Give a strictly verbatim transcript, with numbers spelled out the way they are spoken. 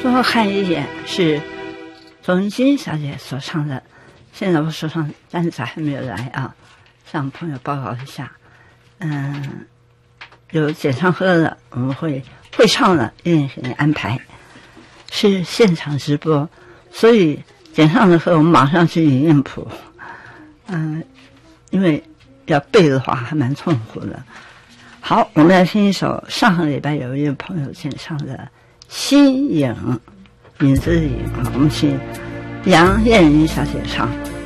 最后看一眼是周文金小姐所唱的，现在我手上单子还没有来啊，向朋友报告一下。嗯，有简唱歌的我们会会唱的一定给你安排，是现场直播，所以简唱的歌我们马上去影印谱。嗯，因为要背的话还蛮痛苦的。好，我们来听一首上个礼拜有一位朋友演唱的《心影》，影子的影啊，我们请杨燕云小姐唱。